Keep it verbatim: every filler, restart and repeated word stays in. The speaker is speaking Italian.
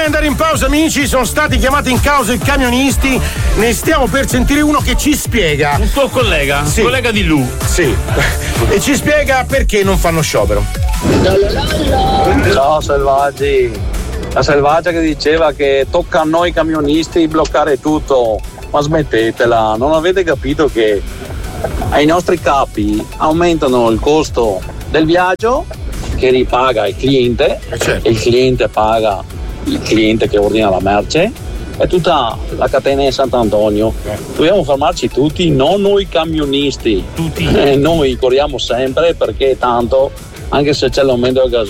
di andare in pausa, amici, sono stati chiamati in causa i camionisti, ne stiamo per sentire uno che ci spiega. Un tuo collega, sì. collega di Lu. Sì. E ci spiega perché non fanno sciopero. Ciao Selvaggi. La Selvaggia che diceva che tocca a noi camionisti bloccare tutto. Ma smettetela, non avete capito che ai nostri capi aumentano il costo del viaggio che ripaga il cliente, certo. E il cliente paga il cliente che ordina la merce, è tutta la catena di Sant'Antonio. Dobbiamo fermarci tutti, non noi camionisti. Tutti. Eh, noi corriamo sempre perché tanto, anche se c'è l'aumento del gasolio,